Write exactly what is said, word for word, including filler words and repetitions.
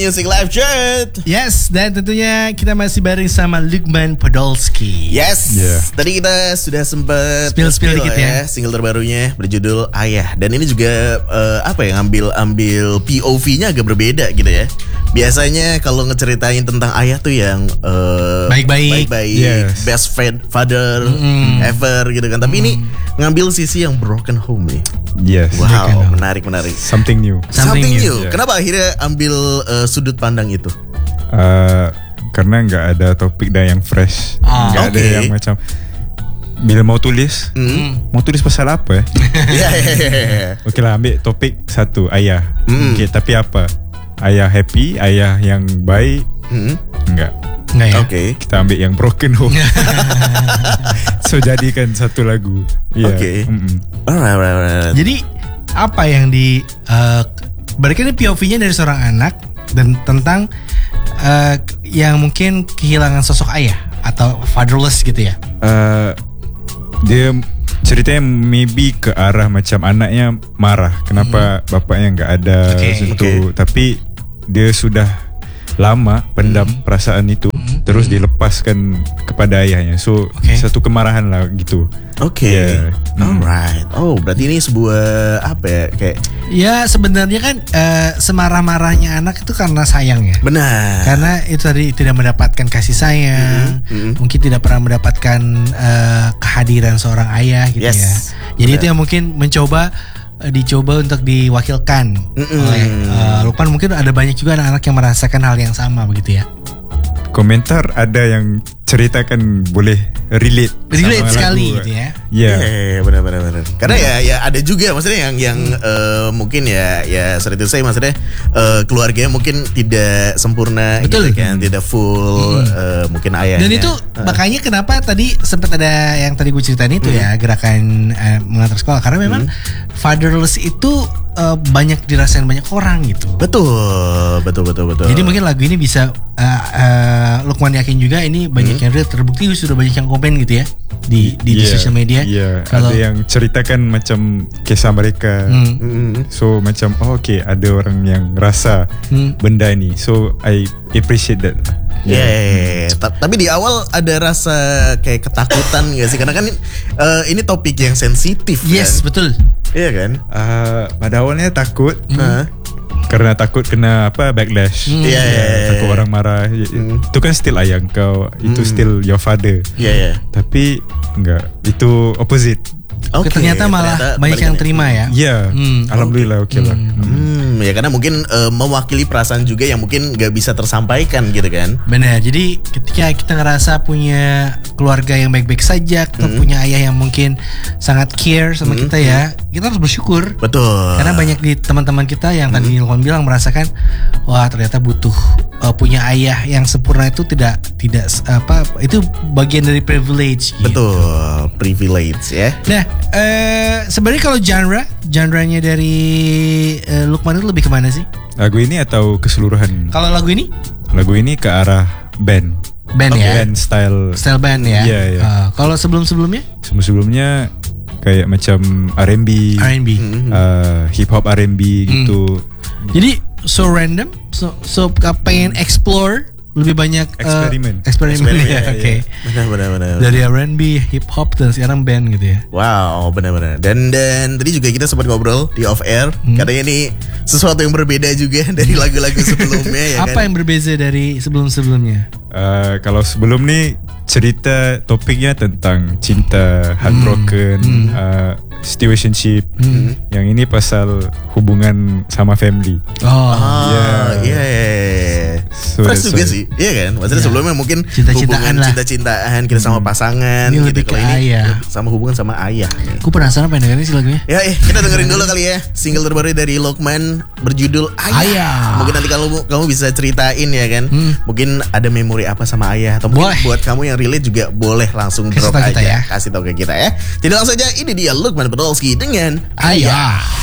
Music Live Chat. Yes, dan tentunya kita masih bareng sama Luqman Podolski. Yes, yeah. Tadi kita sudah sempat spill-spill dikit ya, ya single terbarunya berjudul Ayah. Dan ini juga uh, apa ya, ngambil ambil P O V-nya agak berbeda gitu ya. Biasanya kalau ngeceritain tentang ayah tuh yang uh, baik-baik, baik-baik, yes. best friend, father mm. ever gitu kan. Tapi mm. ini ngambil sisi yang broken home nih. Yes. Wow, menarik menarik. Something new. Something, Something new. Yeah. Kenapa akhirnya ambil uh, sudut pandang itu? Uh, karena nggak ada topik dah yang fresh, ah, nggak okay. ada yang macam bila mau tulis, mm. mau tulis pasal apa ya? yeah, yeah, yeah. Oke lah, ambil topik satu ayah. Mm. Okay, tapi apa? Ayah happy, ayah yang baik, mm. enggak. Enggak ya? Oke. Okay. Kita ambil yang broken home. So jadikan satu lagu. Yeah. Oke. Okay. Alright, alright, alright. Jadi apa yang di uh, berarti ini P O V-nya dari seorang anak dan tentang uh, yang mungkin kehilangan sosok ayah atau fatherless gitu ya? Uh, dia ceritanya maybe ke arah macam anaknya marah kenapa hmm. bapaknya nggak ada okay. situ, okay. tapi dia sudah lama pendam hmm. perasaan itu, hmm. terus dilepaskan kepada ayahnya. So okay. satu kemarahan lah gitu. Oke. Okay. Yeah. Alright. Oh, berarti ini sebuah apa ya, kayak ya sebenarnya kan uh, semarah-marahnya anak itu karena sayang ya. Benar. Karena itu tadi tidak mendapatkan kasih sayang, mm-hmm. Mm-hmm. mungkin tidak pernah mendapatkan uh, kehadiran seorang ayah gitu yes. ya. Jadi benar. Itu yang mungkin mencoba dicoba untuk diwakilkan mm-hmm. oleh uh, Luqman. Mungkin ada banyak juga anak-anak yang merasakan hal yang sama begitu ya. Komentar ada yang ceritakan boleh relate, relate sekali lagu. Gitu ya. Iya, yeah. yeah, benar benar benar. Karena ya ya ada juga maksudnya yang yang hmm. uh, mungkin ya ya sorry to say maksudnya uh, keluarganya mungkin tidak sempurna. Betul gitu kan, tidak full hmm. uh, mungkin ayahnya. Dan itu uh. makanya kenapa tadi sempat ada yang tadi gue ceritain itu hmm. ya, gerakan uh, mengantar sekolah, karena memang hmm. fatherless itu uh, banyak dirasain banyak orang gitu. Betul, betul betul betul. Jadi mungkin lagu ini bisa uh, uh, Luqman yakin juga ini banyak hmm. yang real, terbukti sudah banyak yang komen gitu ya di di, yeah, di sosial media. Iya, yeah. Kalau ada yang ceritakan macam kisah mereka. Hmm. So macam oh okay, ada orang yang rasa hmm. benda ini. So I appreciate that. Ya, yeah. yeah, yeah. T- tapi di awal ada rasa kayak ketakutan gak sih? Karena kan uh, ini topik yang sensitif. Yes, kan? Betul. Iya kan? Uh, pada awalnya takut. Hmm. Karena takut kena apa backlash. Iya, mm. yeah, yeah, yeah, takut yeah. orang marah. Mm. Itu kan still ayah kau, mm. itu still your father. Iya, yeah, yeah. Tapi enggak, itu opposite. Okay, ternyata malah ternyata banyak yang terima ya. Iya, hmm. alhamdulillah oke okay lah. Hmm. hmm, ya karena mungkin uh, mewakili perasaan juga yang mungkin nggak bisa tersampaikan gitu kan. Benar. Jadi ketika kita ngerasa punya keluarga yang baik-baik saja, atau hmm. punya ayah yang mungkin sangat care sama hmm. kita ya, kita harus bersyukur. Betul. Karena banyak di teman-teman kita yang tadi hmm. Luqman bilang merasakan, wah ternyata butuh uh, punya ayah yang sempurna itu tidak tidak apa itu bagian dari privilege. Gitu. Betul, privilege ya. Nah. Uh, sebenarnya kalau genre, genre-nya dari uh, Luqman itu lebih kemana sih? Lagu ini atau keseluruhan? Kalau lagu ini? Lagu ini ke arah band. Band okay. ya? Band style. Style band ya? Iya, iya. Uh, kalau sebelum-sebelumnya? Sebelum-sebelumnya kayak macam R and B, R and B. Uh, hip hop R and B gitu. Hmm. Jadi so random, so so pengen explore lebih banyak eksperimen, uh, eksperimen, eksperimen ya, oke. Okay. Benar-benar. Dari R and B, hip hop dan sekarang band gitu ya. Wow, benar-benar. Dan dan tadi juga kita sempat ngobrol di off air, hmm. katanya ini sesuatu yang berbeda juga dari lagu-lagu sebelumnya ya. Apa kan? yang berbeda dari sebelum-sebelumnya? Uh, kalau sebelum nih cerita topiknya tentang cinta, heartbroken, hmm. uh, situationship. Hmm. Yang ini pasal hubungan sama family. Oh, yeah, yeah. yeah. So, fresh juga sih, iya kan? Maksudnya yeah. sebelumnya mungkin cinta-cintaan hubungan cinta-cintaan kita sama pasangan ini gitu. Kalau ini ayah. Sama hubungan sama ayah. Aku penasaran pengen dengerin sih lagunya. Ya, eh kita dengerin dulu kali ya single terbaru dari Luqman berjudul Ayah. ayah. Mungkin nanti kalau kamu bisa ceritain ya kan. Hmm. Mungkin ada memori apa sama ayah atau mungkin boleh. Buat kamu yang relate juga boleh langsung kasih drop aja. Ya. Kasih tahu ke kita ya. Jadi langsung aja ini dia Luqman Podolski dengan Ayah. ayah.